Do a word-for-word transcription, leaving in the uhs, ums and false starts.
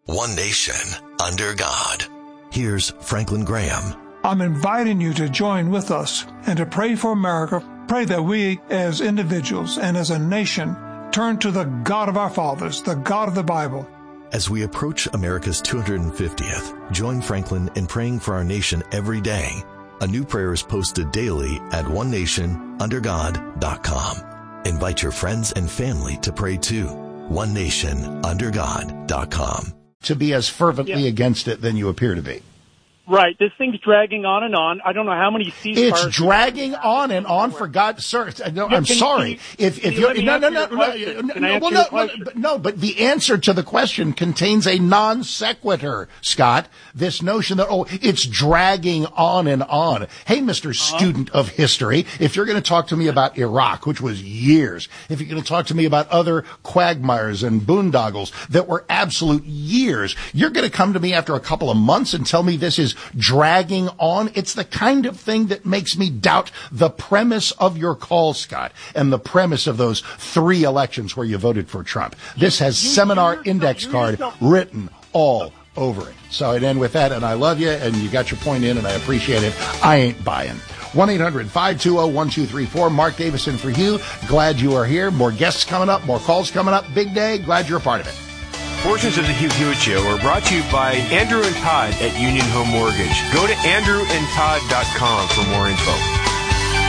One nation under God. Here's Franklin Graham. I'm inviting you to join with us and to pray for America. Pray that we as individuals and as a nation turn to the God of our fathers, the God of the Bible. As we approach America's two hundred fiftieth, join Franklin in praying for our nation every day. A new prayer is posted daily at one nation under god dot com. Invite your friends and family to pray too. one nation under god dot com. To be as fervently yeah. against it than you appear to be. Right. This thing's dragging on and on. I don't know how many ceasefires. It's dragging on and on for God, sir. No, I'm can, sorry. Can if if you you no no no no no, no, well, no, no no but the answer to the question contains a non sequitur, Scott. This notion that oh it's dragging on and on. Hey, Mister Uh-huh. Student of history, if you're going to talk to me about Iraq, which was years, if you're going to talk to me about other quagmires and boondoggles that were absolute years, you're going to come to me after a couple of months and tell me this is dragging on. It's the kind of thing that makes me doubt the premise of your call, Scott, and the premise of those three elections where you voted for Trump. This has you, seminar you, index you, card written all over it. So I'd end with that, and I love you, and you got your point in, and I appreciate it. I ain't buying. one eight hundred five two zero one two three four. Mark Davison for you. Glad you are here. More guests coming up, more calls coming up. Big day. Glad you're a part of it. Portions of the Hugh Hewitt Show are brought to you by Andrew and Todd at Union Home Mortgage. Go to andrew and todd dot com for more info.